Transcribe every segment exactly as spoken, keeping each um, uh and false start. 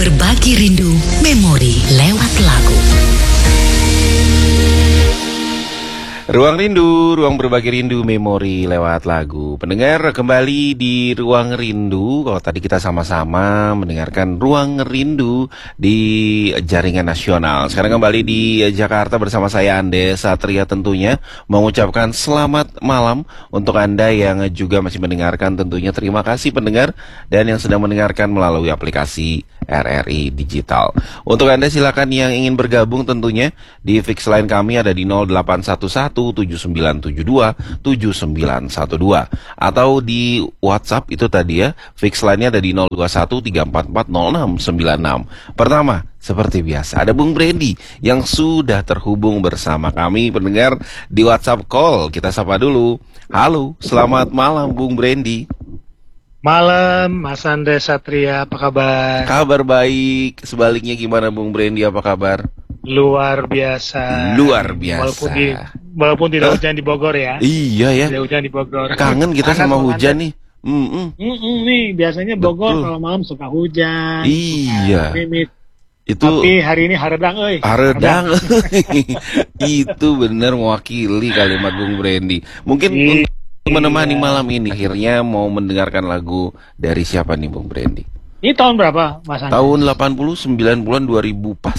Berbagi rindu memori lewat lagu. Ruang Rindu, ruang berbagi rindu memori lewat lagu. Pendengar, kembali di Ruang Rindu. Kalau tadi kita sama-sama mendengarkan Ruang Rindu di jaringan nasional. Sekarang kembali di Jakarta bersama saya Andes Satria, tentunya mengucapkan selamat malam untuk Anda yang juga masih mendengarkan. Tentunya terima kasih pendengar dan yang sedang mendengarkan melalui aplikasi R R I Digital. Untuk Anda silakan yang ingin bergabung tentunya di fix line kami ada di nol delapan satu satu tujuh sembilan tujuh dua tujuh sembilan satu dua atau di WhatsApp itu tadi ya, fix line-nya ada di nol dua satu tiga empat empat nol enam sembilan enam. Pertama, seperti biasa ada Bung Brandy yang sudah terhubung bersama kami pendengar di WhatsApp call. Kita sapa dulu. Halo, selamat malam Bung Brandy. Malam, Mas Andes Satria, apa kabar? Kabar baik. Sebaliknya gimana Bung Brandy, apa kabar? Luar biasa. Luar biasa. Walaupun, di, walaupun tidak huh? hujan di Bogor ya. Iya ya. Tidak hujan di Bogor. Kangen kita Panas sama hujan hujan nih. Mm -mm. Mm -mm, nih biasanya Bogor Betul. kalau malam suka hujan. Iya. Suka itu tapi hari ini haredang euy. Haredang. Itu benar mewakili kalimat Bung Brandy. Mungkin I untuk menemani malam ini akhirnya mau mendengarkan lagu dari siapa nih Bung Brandy? Ini tahun berapa Mas Andes? Tahun delapan puluh, sembilan puluhan, dua ribu pas.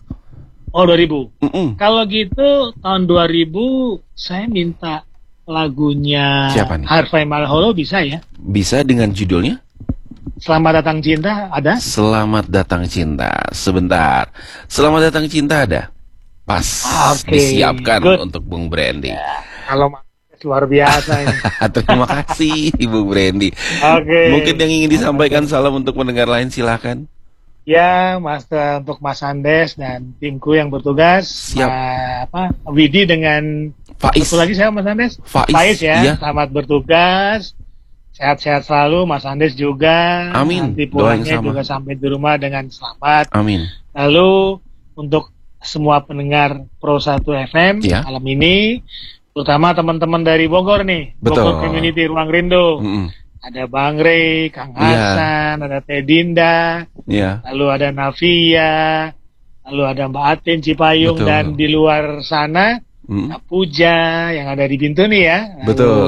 Oh dua ribu. Mm -mm. Kalau gitu tahun dua ribu saya minta lagunya siapa nih? Harvey Malaholo bisa ya? Bisa dengan judulnya? Selamat Datang Cinta ada? Selamat Datang Cinta. Sebentar. Selamat Datang Cinta ada? Pas. Okay. Disiapkan good. Untuk Bung Brandy. Ya, kalau luar biasa ini. Terima kasih Ibu Brandy. Oke. Okay. Mungkin yang ingin disampaikan salam untuk pendengar lain silakan. Ya, Mas untuk Mas Andes dan timku yang bertugas. Siap. Nah, apa? Widi dengan Faiz. Satu lagi saya Mas Andes. Faiz, Faiz ya. iya. Selamat bertugas. Sehat-sehat selalu Mas Andes juga. Amin. Nanti pulangnya juga sampai di rumah dengan selamat. Amin. Lalu untuk semua pendengar Pro satu F M ya. Malam ini, terutama teman-teman dari Bogor nih, betul. Bogor Community Ruang Rindu. Mm -mm. Ada Bang Rey, Kang Hasan, yeah. ada Teh Dinda, yeah. lalu ada Navia, lalu ada Mbak Atin Cipayung, betul. Dan di luar sana mm. Puja yang ada di pintu nih ya. Lalu, betul.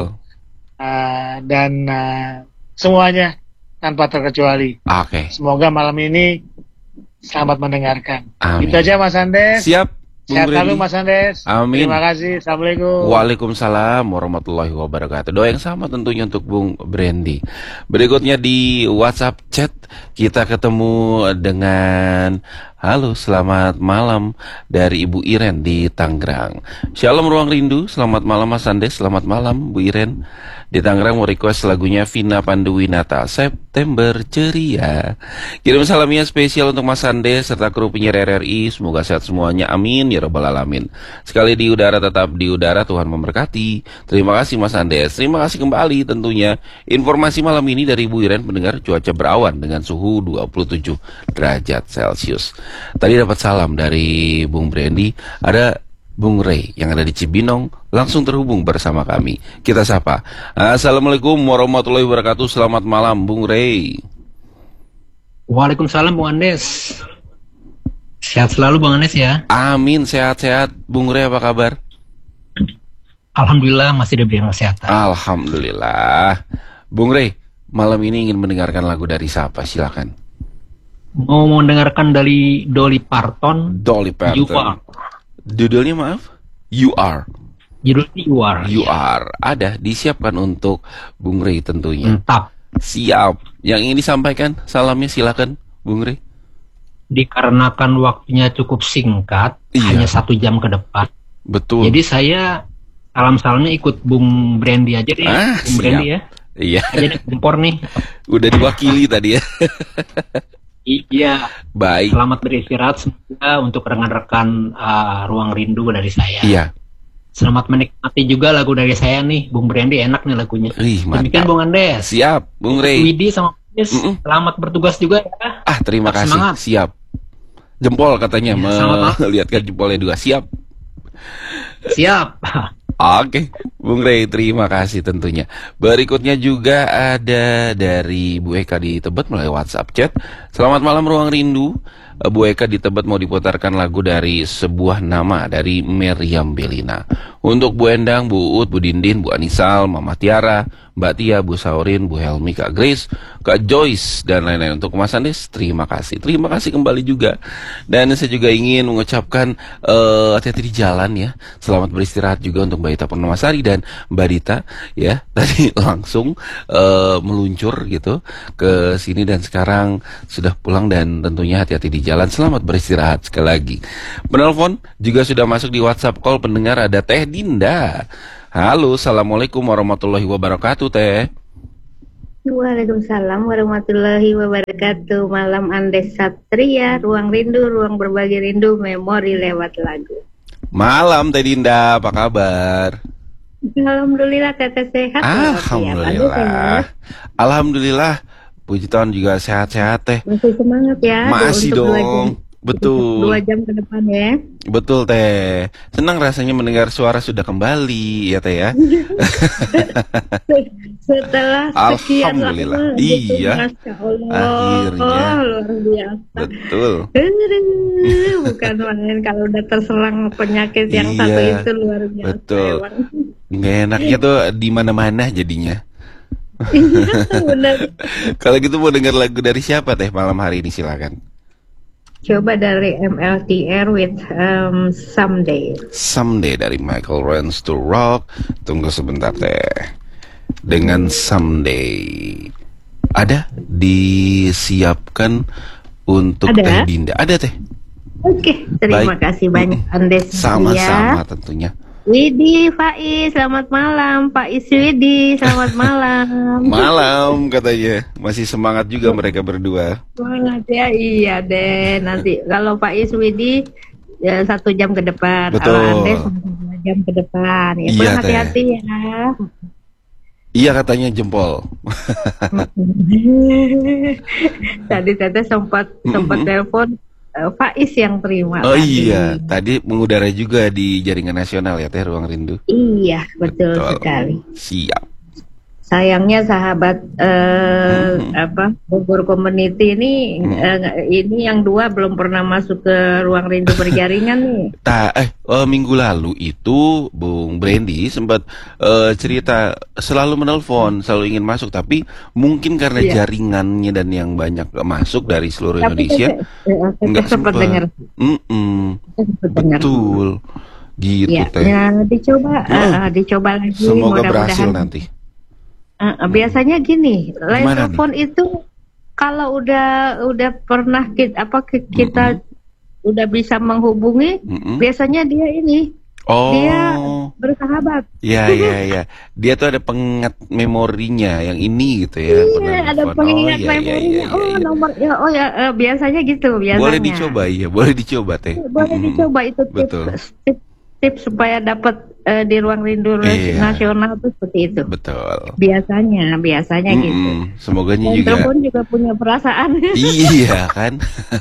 Uh, dan uh, semuanya tanpa terkecuali. Oke. Okay. Semoga malam ini selamat mendengarkan. Amin. Itu aja Mas Andes. Siap. Sehat selalu Mas Andes. Amin. Terima kasih. Assalamualaikum. Waalaikumsalam warahmatullahi wabarakatuh. Doa yang sama tentunya untuk Bung Brandy. Berikutnya di WhatsApp chat kita ketemu dengan halo selamat malam dari Ibu Iren di Tangerang. Shalom Ruang Rindu. Selamat malam Mas Andes. Selamat malam Bu Iren. Di Tangerang mau request lagunya Vina Panduwinata, September Ceria. Kirim salamnya spesial untuk Mas Andes serta kru penyiar R R I. Semoga sehat semuanya, amin ya rabbal alamin. Sekali di udara tetap di udara, Tuhan memberkati. Terima kasih Mas Andes. Terima kasih kembali tentunya. Informasi malam ini dari Ibu Iren, pendengar cuaca berawan dengan suhu dua puluh tujuh derajat Celcius. Tadi dapat salam dari Bung Brandy, ada Bung Rey yang ada di Cibinong langsung terhubung bersama kami. Kita sapa. Assalamualaikum warahmatullahi wabarakatuh. Selamat malam Bung Rey. Waalaikumsalam Bung Andes. Sehat selalu Bung Andes ya. Amin, sehat-sehat. Bung Rey apa kabar? Alhamdulillah masih diberikan kesehatan. Alhamdulillah. Bung Rey, malam ini ingin mendengarkan lagu dari siapa? Silakan. Mau mendengarkan dari Dolly Parton. Dolly Parton. You Are. Judulnya maaf? You Are. Judulnya You Are. You Are. Ada disiapkan untuk Bung Rey tentunya. Mantap. Siap. Yang ingin disampaikan salamnya silakan Bung Rey. Dikarenakan waktunya cukup singkat, iya. Hanya satu jam ke depan. Betul. Jadi saya salam-salamnya ikut Bung Brandy aja deh. Ah, Bung siap. Brandy ya. Iya. Jadi kompor nih. Udah diwakili tadi ya. Iya. Baik. Selamat beristirahat semoga untuk rekan-rekan uh, Ruang Rindu dari saya. Iya. Selamat menikmati juga lagu dari saya nih, Bung Brandy, enak nih lagunya. Ih, demikian Bung Andes. Siap, Bung Rey. Widi sama Yes, mm -mm. Selamat bertugas juga ya. Ah, terima kasih. Semangat. Siap. Jempol katanya, ya, melihatkan jempolnya dua. Siap. Siap. Oke, Bung Rey, terima kasih tentunya. Berikutnya juga ada dari Bu Eka di Tebet melalui WhatsApp chat. Selamat malam Ruang Rindu. Bu Eka di Tebet mau diputarkan lagu dari Sebuah Nama dari Meriam Bellina. Untuk Bu Endang, Bu Uut, Bu Dindin, Bu Anisal, Mama Tiara, Mbak Tia, Bu Saurin, Bu Helmi, Kak Grace, Kak Joyce, dan lain-lain. Untuk Mas Andes, terima kasih. Terima kasih kembali juga. Dan saya juga ingin mengucapkan uh, hati-hati di jalan ya. Selamat beristirahat juga untuk Mbak Ita Purnamasari dan Mbak Dita ya. Tadi langsung uh, meluncur gitu ke sini dan sekarang sudah pulang dan tentunya hati-hati di jalan. Selamat beristirahat sekali lagi. Penelpon juga sudah masuk di WhatsApp call pendengar, ada Teh Dinda. Halo, assalamualaikum warahmatullahi wabarakatuh, Teh. Waalaikumsalam warahmatullahi wabarakatuh. Malam Andes Satria, Ruang Rindu, Ruang Berbagi Rindu, Memori lewat lagu. Malam Teh Dinda, apa kabar? Alhamdulillah Teteh sehat. Alhamdulillah. Alhamdulillah. Puji Tuhan juga sehat-sehat Teh. Masih semangat ya. Masih dong. Betul. Dua jam ke depan ya. Betul Teh. Senang rasanya mendengar suara sudah kembali ya Teh ya. Setelah sekian Alhamdulillah. lama. Iya. Masya Allah. Akhirnya. Oh, luar biasa. Betul. Bukan main kalau udah terserang penyakit yang Iya, satu itu luar biasa. betul. Emang. Nggak enaknya tuh di mana-mana jadinya. Iya benar. Kalau gitu mau dengar lagu dari siapa Teh malam hari ini, silakan. Coba dari M L T R with um, Someday. Someday dari Michael Runs to Rock. Tunggu sebentar Teh. Dengan Someday. Ada disiapkan untuk Ada? Teh Dinda. Ada Teh. Oke, terima Baik. kasih banyak Andes. Sama-sama Ya. tentunya. Widi, Faiz, selamat malam. Pak Is Widi, selamat malam. Malam katanya. Masih semangat juga mereka berdua. Semangat ya, iya deh. Nanti kalau Pak Is Widi ya, satu jam ke depan. Betul. Kalau Andes dua jam ke depan. Ya, Iya, pulang Teh. hati-hati ya. Iya katanya jempol. Tadi Teteh sempat sempat Mm-mm. telepon. uh, Faiz yang terima. Oh tadi. iya, tadi mengudara juga di jaringan nasional ya Teh, Ruang Rindu. Iya, betul, sekali. Siap. Sayangnya sahabat eh, Mm-mm. apa Bogor Community ini Mm-mm. eh, ini yang dua belum pernah masuk ke Ruang Rindu Berjaringan nih. Ta eh eh, minggu lalu itu Bung Brandy sempat eh, cerita selalu menelpon, selalu ingin masuk, tapi mungkin karena Iya. jaringannya dan yang banyak masuk dari seluruh Tapi Indonesia Teteh, eh, Teteh nggak sempat sempat. dengar. Mm-mm. Teteh sempat dengar. Betul, gitu Ya, Teh. ya, dicoba, Mm. eh, eh, dicoba lagi. Semoga berhasil mudah-mudahan. nanti. Eh, eh, biasanya gini, line Gimana telepon itu kalau udah udah pernah kita apa ki- kita udah bisa menghubungi, Mm-mm. biasanya dia ini Oh, dia bersahabat. ya ya ya. Dia tuh ada pengingat memorinya yang ini gitu ya. pernah Iya, ada nelfon. pengingat Oh, iya, iya, memorinya. iya, iya, Oh, iya. nomor ya, oh ya, eh, biasanya gitu, biasanya. Boleh dicoba ya, boleh dicoba Teh. Boleh Mm-mm. dicoba itu tips, Betul. tips, tips supaya dapat eh, di Ruang Rindu Iya. nasional tuh seperti itu. Betul. Biasanya, biasanya gitu. Mm-mm. Semoganya Dan juga. telepon juga punya perasaan. Iya kan.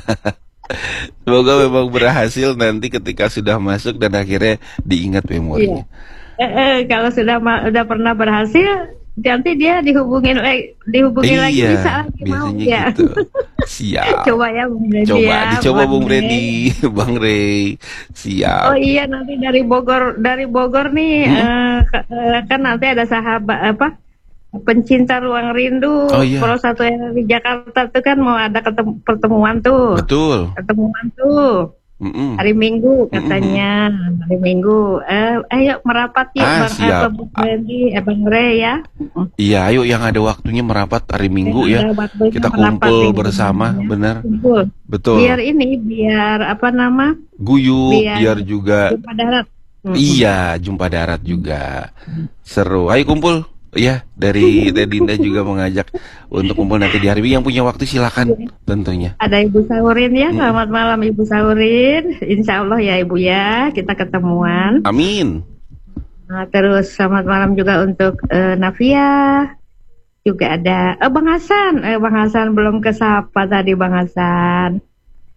Semoga memang berhasil nanti ketika sudah masuk dan akhirnya diingat memorinya. Eh, eh, kalau sudah ma- udah pernah berhasil, nanti dia dihubungin lagi, dihubungin lagi Iya, bisa lagi mau biasanya ya. gitu. Siap. Coba ya Bung Randy Coba ya, dicoba Bang Bung Ray. Randy, Bang Ray. Siap. Oh iya, nanti dari Bogor, dari Bogor nih Hmm. eh, ke- eh, kan nanti ada sahabat apa pencinta Ruang Rindu. Oh, iya. Kalau satu yang di Jakarta tuh kan mau ada ketemu, pertemuan tuh, Betul. pertemuan tuh. Mm-mm. Hari Minggu katanya, hari Minggu. Eh, ayo merapat yuk Ah, Bang siap. apa, Bung Randy, eh, Bang Ray ya. Iya, ayo yang ada waktunya merapat hari Minggu ya. Ada waktunya Kita merapat kumpul ini bersama, sebenarnya. benar. Kumpul. Betul. Biar ini, biar apa nama? Guyup, biar- biar juga. Jumpa darat. Mm. Iya, jumpa darat juga. Seru. Ayo kumpul. Ya, dari Teh Dinda juga mengajak untuk kumpul nanti di hari Minggu. Yang punya waktu silakan tentunya. Ada Ibu Saurin ya, Mm. selamat malam Ibu Saurin. Insya Allah ya Ibu ya, kita ketemuan. Amin. Nah, terus selamat malam juga untuk eh, Navia. Juga ada eh, Bang Hasan. Eh, Bang Hasan belum kesapa tadi Bang Hasan.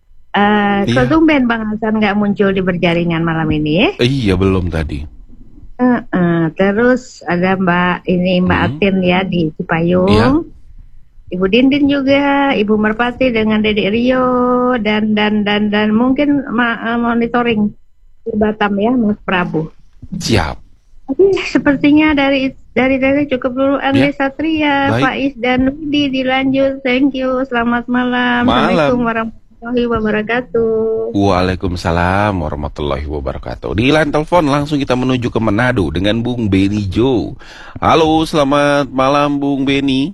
Eh, Iya. kok tumben Bang Hasan nggak muncul di berjaringan malam ini? Eh, iya, belum tadi. Uh, uh, terus ada Mbak ini Mbak hmm. Atin ya di Cipayung. Ya. Ibu Dindin juga, Ibu Merpati dengan Dedek Rio dan dan dan dan mungkin ma- monitoring di Batam ya, Mas Prabu. Siap. Oke, sepertinya dari dari dari cukup dulu Andre ya. Satria, baik. Pak Is dan Widi dilanjut. Thank you. Selamat malam. Malam. Assalamualaikum warahmatullahi wabarakatuh. Waalaikumsalam warahmatullahi wabarakatuh. Di line telepon langsung kita menuju ke Manado dengan Bung Beni Jo. Halo, selamat malam Bung Beni.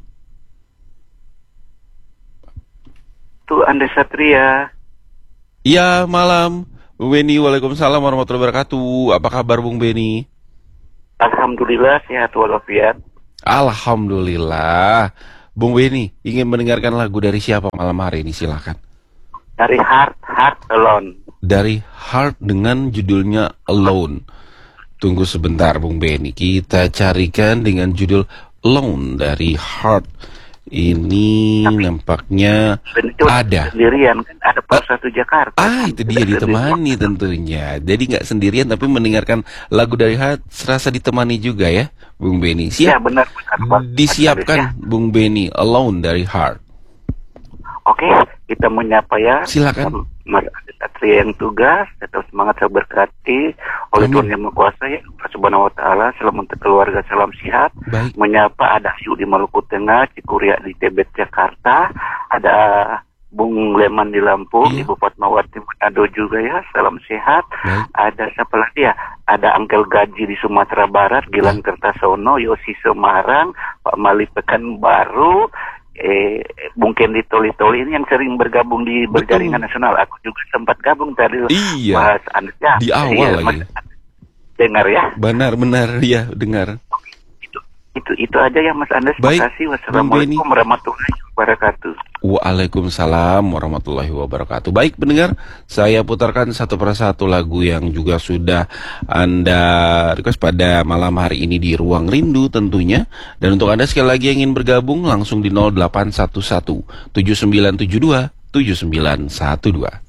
Itu Andre Satria. Iya, malam Bung Beni. Waalaikumsalam warahmatullahi wabarakatuh. Apa kabar Bung Beni? Alhamdulillah sehat walafiat. Alhamdulillah. Bung Beni ingin mendengarkan lagu dari siapa malam hari ini? Silakan. Dari Heart Heart Alone. Dari Heart dengan judulnya Alone. Tunggu sebentar Bung Beni, kita carikan dengan judul Alone dari Heart. Ini tapi, nampaknya ada sendirian kan, ada Pos satu Jakarta. Ah, itu dia ditemani tentunya. Jadi nggak sendirian tapi mendengarkan lagu dari Heart serasa ditemani juga ya, Bung Beni. Siap? Ya, benar, benar. Disiapkan ya. Bung Beni, Alone dari Heart. Oke, kita menyapa ya. Silakan. Mas Satria yang tugas, tetap semangat, saya berkati oleh Tuhan Yang Maha Kuasa ya, Subhanahu wa taala. Salam untuk keluarga, salam sehat. Baik. Menyapa ada Ayu di Maluku Tengah, Cikuria di Tebet Jakarta, ada Bung Leman di Lampung, iya. Ibu Fatmawati Manado juga ya, salam sehat. Baik. Ada siapa lagi ya? Ada Angkel Gaji di Sumatera Barat, Gilang ya. Kertasono, Yosi Semarang, Pak Mali Pekanbaru. Eh, Bung Kendi Toli-Toli ini yang sering bergabung di berjaringan Betul. Nasional. Aku juga sempat gabung tadi. Iya. Mas Andres ya. Di awal iya, lagi. Mas, dengar ya. Benar-benar ya dengar. Itu itu itu aja ya Mas Andres. Terima kasih. Wassalamualaikum warahmatullahi wabarakatuh. Waalaikumsalam warahmatullahi wabarakatuh. Baik pendengar, saya putarkan satu persatu lagu yang juga sudah Anda request pada malam hari ini di Ruang Rindu tentunya. Dan untuk Anda sekali lagi yang ingin bergabung langsung di nol delapan satu satu tujuh sembilan tujuh dua tujuh sembilan satu dua.